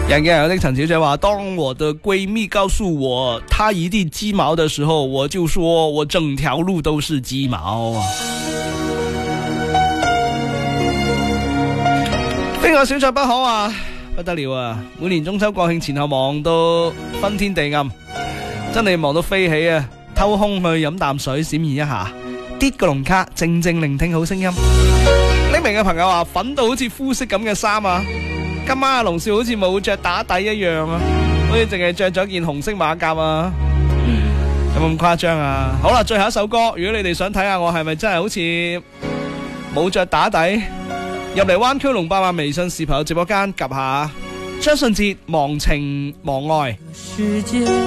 人嘅有的陳小姐話：當我的閨蜜告訴我她一定雞毛的時候，我就說我整條路都是雞毛。邊個小菜不好啊？不得了啊！每年中秋國慶前後忙到昏天地暗，真係忙到飛起啊！偷空去飲啖水閃現一下，跌個龍卡，靜靜聆聽好聲音。呢名嘅朋友話：粉到好似膚色咁嘅衫啊！今晚阿龍少好似冇着打底一樣啊，好似淨係着咗件紅色馬甲啊，有冇咁誇張啊？好啦，最後一首歌，如果你哋想睇下我係咪真係好似冇着打底，入嚟灣區龍8萬微信視頻直播間 𥄫 下張信哲忘情忘愛。